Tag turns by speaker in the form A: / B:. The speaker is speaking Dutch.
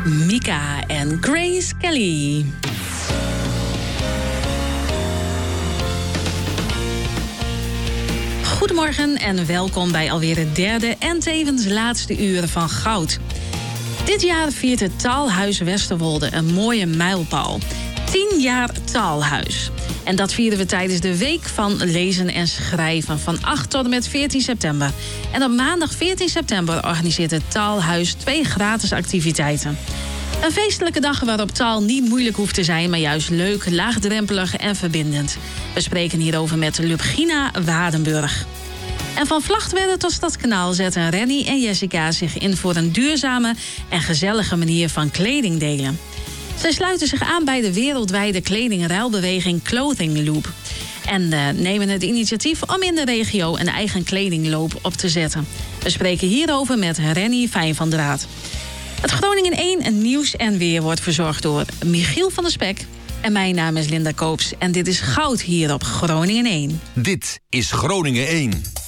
A: Mika en Grace Kelly. Goedemorgen en welkom bij alweer het derde en tevens laatste uur van Goud. Dit jaar viert het Taalhuis Westerwolde een mooie mijlpaal. 10 jaar Taalhuis. En dat vieren we tijdens de Week van Lezen en Schrijven van 8 tot en met 14 september. En op maandag 14 september organiseert het Taalhuis 2 gratis activiteiten. Een feestelijke dag waarop taal niet moeilijk hoeft te zijn, maar juist leuk, laagdrempelig en verbindend. We spreken hierover met Lubgina Waardenburg. En van Vlachtwedde tot Stadskanaal zetten Renny en Jessica zich in voor een duurzame en gezellige manier van kleding delen. Zij sluiten zich aan bij de wereldwijde kledingruilbeweging Clothing Loop. En nemen het initiatief om in de regio een eigen kledingloop op te zetten. We spreken hierover met Renny Fijn-van-Draat. Het Groningen 1 nieuws en weer wordt verzorgd door Michiel van der Spek. En mijn naam is Linda Koops en dit is Goud hier op Groningen 1.
B: Dit is Groningen 1.